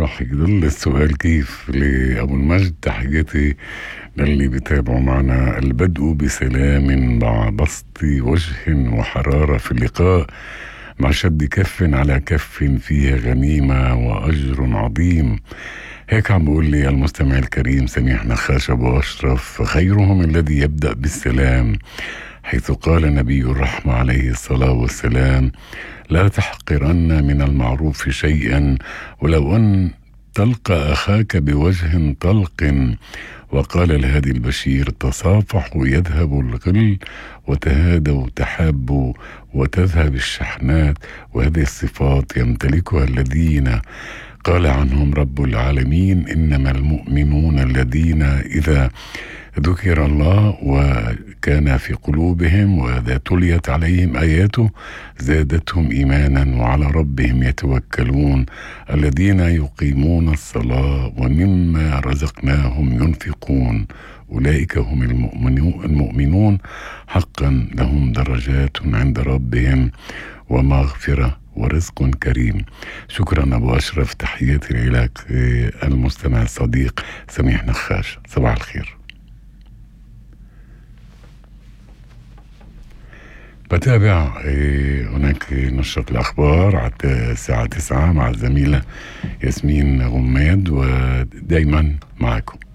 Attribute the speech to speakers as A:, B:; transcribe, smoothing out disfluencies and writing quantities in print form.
A: راح يضل السؤال كيف لأبو المجد. تحياتي للي بيتابعوا معنا. البدء بسلام مع بسط وجه وحرارة في اللقاء، مع شد كف على كف فيها غنيمة وأجر عظيم. هيك عم بقول لي المستمع الكريم سميح نخاش أبو أشرف: خيرهم الذي يبدأ بالسلام، حيث قال نبي الرحمة عليه الصلاة والسلام: لا تحقرن من المعروف شيئا ولو أن تلقى أخاك بوجه طلق. وقال الهادي البشير: تصافحوا يذهب الغل، وتهادوا تحابوا وتذهب الشحنات. وهذه الصفات يمتلكها الذين قال عنهم رب العالمين: إنما المؤمنون الذين إذا ذكر الله وكان في قلوبهم وإذا تليت عليهم آياته زادتهم إيمانا وعلى ربهم يتوكلون، الذين يقيمون الصلاة ومما رزقناهم ينفقون، أولئك هم المؤمنون حقا، لهم درجات عند ربهم ومغفرة ورزق كريم. شكرا أبو أشرف، تحياتي لك المستمع الصديق سميح نخاش. صباح الخير. بتابع هناك نشرة الأخبار على الساعة 9 مع الزميلة ياسمين غماد، ودايما معكم.